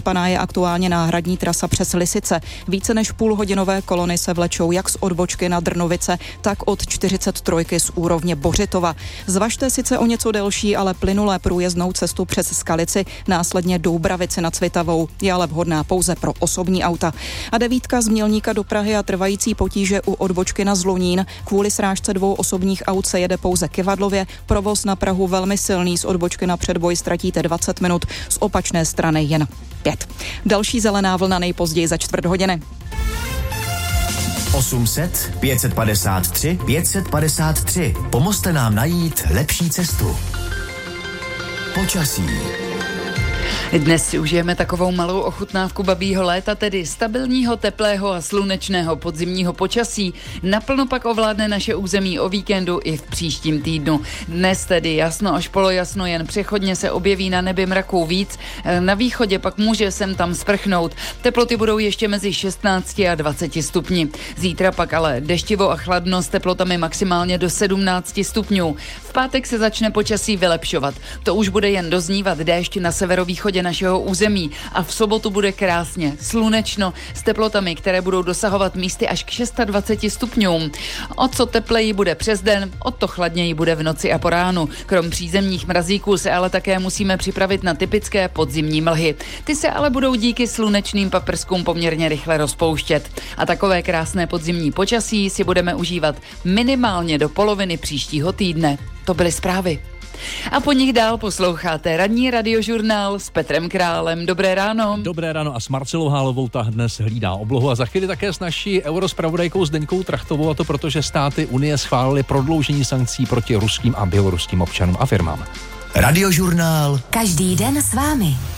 Zacpaná je aktuálně náhradní trasa přes Lisice. Více než půlhodinové kolony se vlečou jak z odbočky na Drnovice, tak od 43 z úrovně Bořitova. Zvažte sice o něco delší, ale plynulé průjezdnou cestu přes Skalici, následně Doubravici nad Svitavou, je ale vhodná pouze pro osobní auta. A 9 z Mělníka do Prahy a trvající potíže u odbočky na Zlonín. Kvůli srážce 2 osobních aut se jede pouze Kivadlově. Provoz na Prahu velmi silný, z odbočky na Předboj ztratíte 20 minut, z opačné strany jen 5. Další zelená vlna nejpozději za čtvrt hodiny. 800 553 553. Pomozte nám najít lepší cestu. Počasí. Dnes si užijeme takovou malou ochutnávku babího léta, tedy stabilního, teplého a slunečného podzimního počasí. Naplno pak ovládne naše území o víkendu i v příštím týdnu. Dnes tedy jasno až polojasno, jen přechodně se objeví na nebi mraků víc. Na východě pak může sem tam sprchnout. Teploty budou ještě mezi 16 a 20 stupni. Zítra pak ale deštivo a chladno s teplotami maximálně do 17 stupňů. V pátek se začne počasí vylepšovat. To už bude jen doznívat déšť na severovýchodě našeho území a v sobotu bude krásně slunečno s teplotami, které budou dosahovat místy až k 26 stupňům. O co tepleji bude přes den, o to chladněji bude v noci a po ránu. Krom přízemních mrazíků se ale také musíme připravit na typické podzimní mlhy. Ty se ale budou díky slunečným paprskům poměrně rychle rozpouštět. A takové krásné podzimní počasí si budeme užívat minimálně do poloviny příštího týdne. To byly zprávy. A po nich dál posloucháte ranní radiožurnál s Petrem Králem. Dobré ráno. Dobré ráno a s Marcelou Hálovou, ta dnes hlídá oblohu a za chvíli také s naší eurospravodajkou Zdeňkou Trachtovou, a to protože státy Unie schválily prodloužení sankcí proti ruským a běloruským občanům a firmám. Radiožurnál. Každý den s vámi.